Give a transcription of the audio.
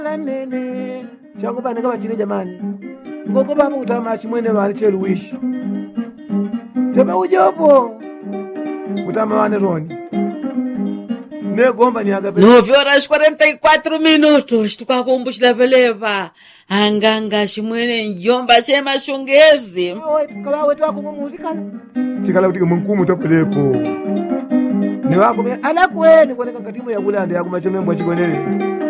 nene changu bana kama chini jamani ngoko baba utama chimwene bali cheluishi sema ujopo utama wane roni negomba ni agabe 9:44 tukakumbushila peleva anganga chimwene njomba chema shungezi kawa wetu wako muzikana sikala kuti munkumu topeleko ni wako ala kweni kweneka katimu ya kulanda ya kumachemembo chikonele